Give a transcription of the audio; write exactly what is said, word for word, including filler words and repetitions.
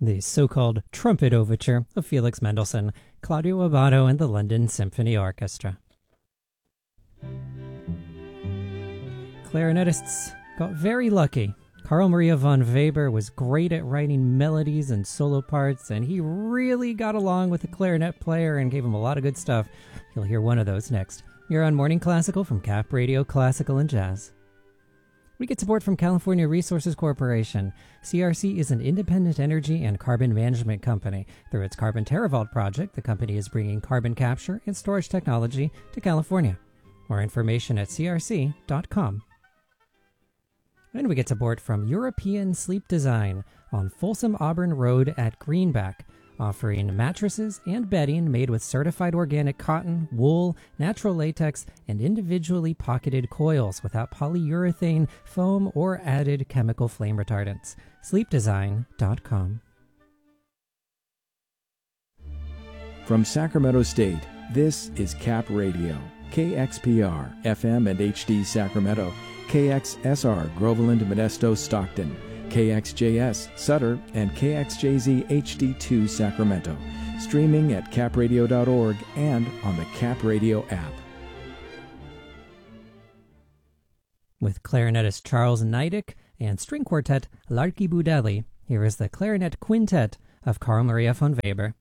the so-called Trumpet Overture of Felix Mendelssohn, Claudio Abbado and the London Symphony Orchestra. Clarinetists got very lucky. Carl Maria von Weber was great at writing melodies and solo parts, and he really got along with the clarinet player and gave him a lot of good stuff. You'll hear one of those next. You're on Morning Classical from Cap Radio Classical and Jazz. We get support from California Resources Corporation. C R C is an independent energy and carbon management company. Through its Carbon TerraVault project, the company is bringing carbon capture and storage technology to California. More information at c r c dot com. And we get support from European Sleep Design on Folsom Auburn Road at Greenback, offering mattresses and bedding made with certified organic cotton, wool, natural latex, and individually pocketed coils without polyurethane, foam, or added chemical flame retardants. sleep design dot com. From Sacramento State, this is Cap Radio, K X P R, F M and H D Sacramento, K X S R Groveland, Modesto, Stockton, K X J S Sutter, and K X J Z H D two Sacramento. Streaming at cap radio dot org and on the Cap Radio app. With clarinetist Charles Neidick and string quartet Larky Budelli, here is the Clarinet Quintet of Carl Maria von Weber.